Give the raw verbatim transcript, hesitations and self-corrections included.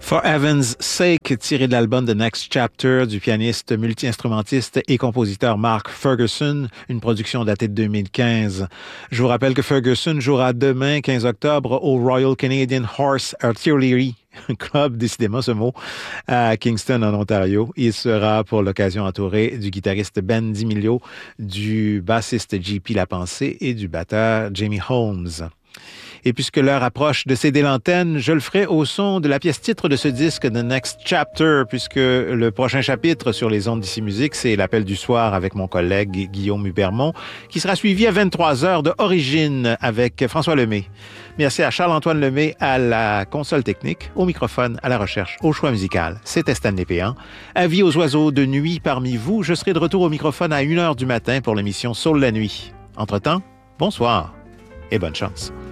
For Heaven's Sake, tiré de l'album The Next Chapter du pianiste, multi-instrumentiste et compositeur Mark Ferguson, une production datée de deux mille quinze. Je vous rappelle que Ferguson jouera demain, quinze octobre, au Royal Canadian Horse Artillery Club, décidément ce mot, à Kingston, en Ontario. Il sera pour l'occasion entouré du guitariste Ben DiMilio, du bassiste J P Lapensée et du batteur Jamie Holmes. Et puisque l'heure approche de céder l'antenne, je le ferai au son de la pièce titre de ce disque, The Next Chapter, puisque le prochain chapitre sur les ondes d'Ici Musique, c'est l'appel du soir avec mon collègue Guillaume Hubermont, qui sera suivi à vingt-trois heures de Origine avec François Lemay. Merci à Charles-Antoine Lemay à la console technique, au microphone, à la recherche, au choix musical. C'était Stanley Péan. Avis aux oiseaux de nuit parmi vous, je serai de retour au microphone à une heure du matin pour l'émission Soul la nuit. Entre-temps, bonsoir et bonne chance.